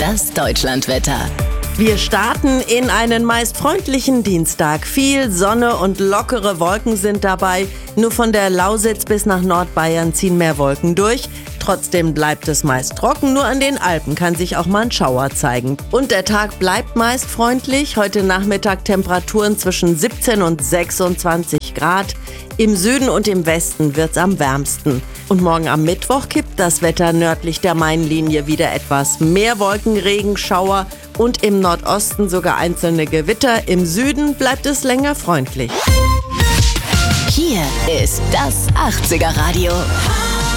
Das Deutschlandwetter. Wir starten in einen meist freundlichen Dienstag. Viel Sonne und lockere Wolken sind dabei. Nur von der Lausitz bis nach Nordbayern ziehen mehr Wolken durch. Trotzdem bleibt es meist trocken. Nur an den Alpen kann sich auch mal ein Schauer zeigen. Und der Tag bleibt meist freundlich. Heute Nachmittag Temperaturen zwischen 17 und 26 Grad. Im Süden und im Westen wird's am wärmsten. Und morgen am Mittwoch kippt das Wetter nördlich der Mainlinie wieder etwas mehr Wolken, Regen, Schauer und im Nordosten sogar einzelne Gewitter. Im Süden bleibt es länger freundlich. Hier ist das 80er Radio.